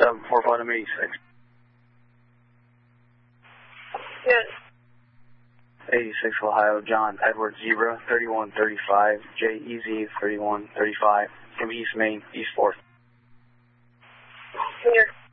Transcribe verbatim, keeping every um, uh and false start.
seven four bottom eighty-six. Yes. eighty-six Ohio, John Edward Zebra, thirty-one thirty-five, J E Z, thirty-one thirty-five, from East Main, East fourth. Here.